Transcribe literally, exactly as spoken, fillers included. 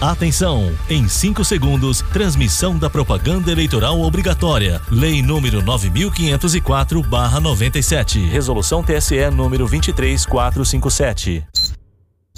Atenção! Em cinco segundos, transmissão da propaganda eleitoral obrigatória. Lei número nove mil quinhentos e quatro barra noventa e sete. Resolução T S E número vinte e três mil quatrocentos e cinquenta e sete.